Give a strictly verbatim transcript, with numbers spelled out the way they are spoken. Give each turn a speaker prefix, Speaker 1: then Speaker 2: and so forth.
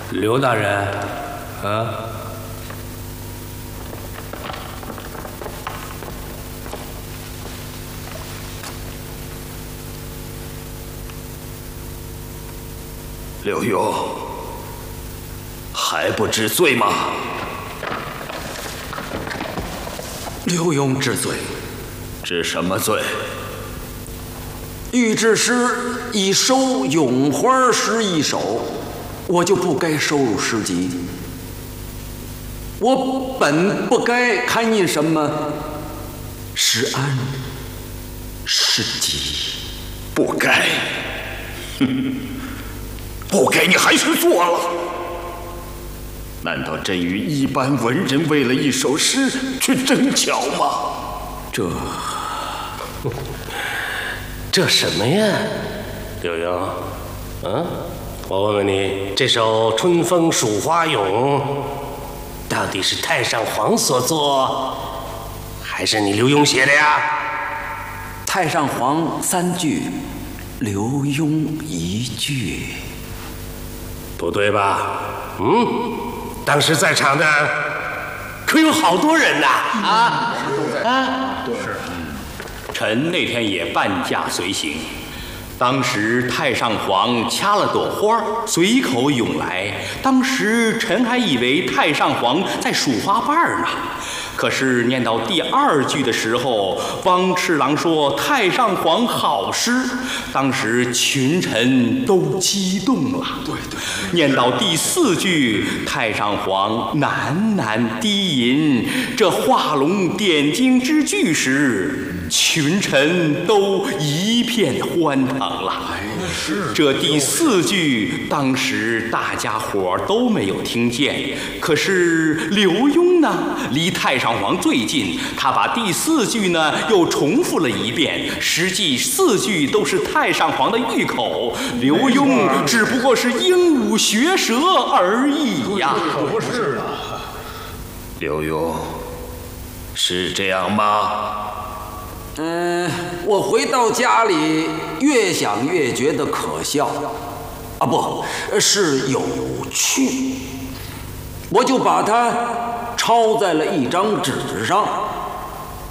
Speaker 1: 刘大人，啊？
Speaker 2: 刘墉，还不知罪吗？
Speaker 3: 刘墉知罪。
Speaker 2: 知什么罪？
Speaker 3: 御制诗已收咏花诗一首，我就不该收入诗集。我本不该刊印什么诗安、诗集，
Speaker 2: 不该。哼，不该你还是做了。难道真与一般文人为了一首诗去争巧吗？
Speaker 3: 这，
Speaker 1: 这什么呀，刘墉？嗯，我问问你，这首《春风蜀花咏》到底是太上皇所作，还是你刘墉写的呀？
Speaker 3: 太上皇三句，刘墉一句，
Speaker 1: 不对吧？嗯，当时在场的可有好多人呐！啊啊，
Speaker 4: 对，
Speaker 5: 臣那天也伴驾随行，当时太上皇掐了朵花，随口咏来。当时臣还以为太上皇在数花瓣呢。可是念到第二句的时候，汪侍郎说太上皇好诗，当时群臣都激动了。
Speaker 3: 对对。
Speaker 5: 念到第四句，太上皇喃喃低吟这画龙点睛之句时，群臣都一片欢腾了。
Speaker 4: 是。
Speaker 5: 这第四句当时大家伙都没有听见，可是刘墉呢，离太上皇最近，他把第四句呢又重复了一遍。实际四句都是太上皇的御口，刘墉只不过是鹦鹉学舌而已呀。
Speaker 4: 可不是啊。
Speaker 2: 刘墉，是这样吗？
Speaker 3: 嗯，我回到家里，越想越觉得可笑，啊，不是有趣，我就把它抄在了一张纸上。